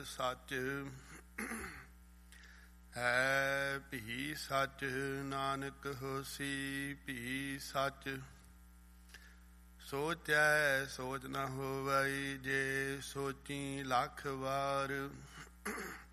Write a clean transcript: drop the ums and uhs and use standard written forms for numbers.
ਸੱਚ ਹੈ ਭੀ ਸੱਚ, ਨਾਨਕ ਹੋਸੀ ਭੀ ਸੱਚ। ਸੋਚੈ ਸੋਚ ਨ ਹੋਵਈ, ਜੇ ਸੋਚੀ ਲੱਖ ਵਾਰ।